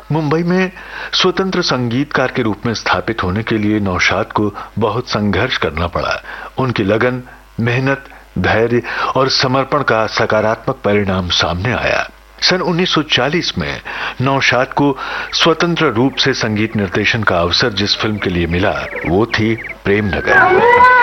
मुंबई में स्वतंत्र संगीतकार के रूप में स्थापित होने के लिए नौशाद को बहुत संघर्ष करना पड़ा। उनकी लगन, मेहनत, धैर्य और समर्पण का सकारात्मक परिणाम सामने आया। सन 1940 में नौशाद को स्वतंत्र रूप से संगीत निर्देशन का अवसर जिस फिल्म के लिए मिला वो थी प्रेम नगर।